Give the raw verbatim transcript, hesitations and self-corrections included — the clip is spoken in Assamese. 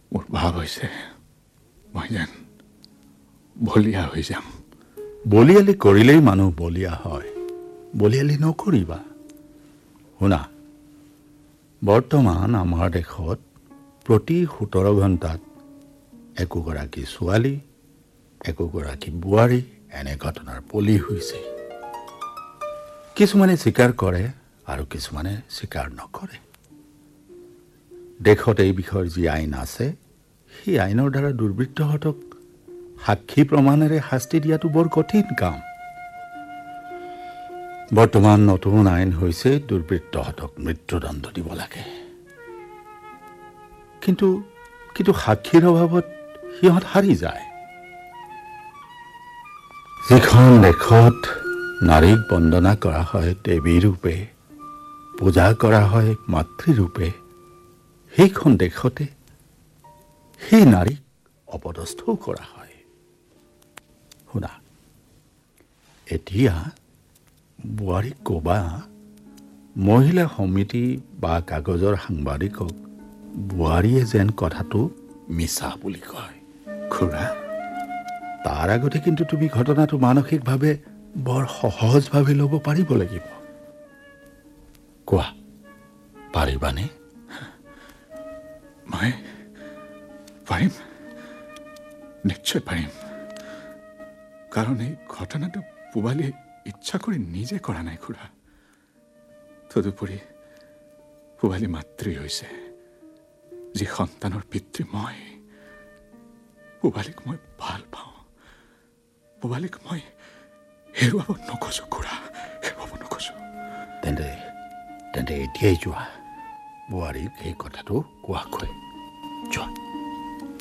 মোৰ ভাৱ হৈছে মই যেন বলিয়া হৈ যাম। বলিয়ালি কৰিলেই মানুহ বলিয়া হয়, বলিয়ালি নকৰিবা। শুনা, বৰ্তমান আমাৰ দেশত প্ৰতি সোতৰ ঘণ্টাত একোগৰাকী ছোৱালী একোগৰাকী বোৱাৰী এনে ঘটনাৰ বলি হৈছে। কিছুমানে স্বীকাৰ কৰে আৰু কিছুমানে স্বীকাৰ নকৰে। দেশত এই বিষয়ৰ যি আইন আছে সেই আইনৰ দ্বাৰা দুৰ্বৃত্তহঁতক সাক্ষী প্ৰমাণেৰে শাস্তি দিয়াটো বৰ কঠিন কাম। বৰ্তমান নতুন আইন হৈছে দুৰ্বৃত্তহঁতক মৃত্যুদণ্ড দিব লাগে। কিন্তু কিন্তু সাক্ষীৰ অভাৱত সিহঁত হাৰি যায়। যিখন দেশত নাৰীক বন্দনা কৰা হয় দেৱী ৰূপে, পূজা কৰা হয় মাতৃৰূপে, সেইখন দেশতে সেই নাৰীক অপদস্থও কৰা হয়। শুনা, এতিয়া বোৱাৰীক ক'বা মহিলা সমিতি বা কাগজৰ সাংবাদিকক বোৱাৰীয়ে যেন কথাটো মিছা বুলি কয়। খুৰা, তাৰ আগতে কিন্তু তুমি ঘটনাটো মানসিকভাৱে বৰ সহজভাৱে ল'ব পাৰিব লাগিব। কোৱা, পাৰিবানে? মই পাৰিম, নিশ্চয় পাৰিম। কাৰণ এই ঘটনাটো পূবালীয়ে ইচ্ছা কৰি নিজে কৰা নাই খুৰা। তদুপৰি পূবালী মাতৃ হৈছে, যি সন্তানৰ পিতৃ মই। পূবালীক মই ভাল পাওঁ, পূবালীক মই হেৰুৱাব নোখোজো খুৰা, হেৰুৱাব নোখোজো। তেন্তে তেন্তে এতিয়াই যোৱা, বোৱাৰীক এই কথাটো কোৱাকৈ।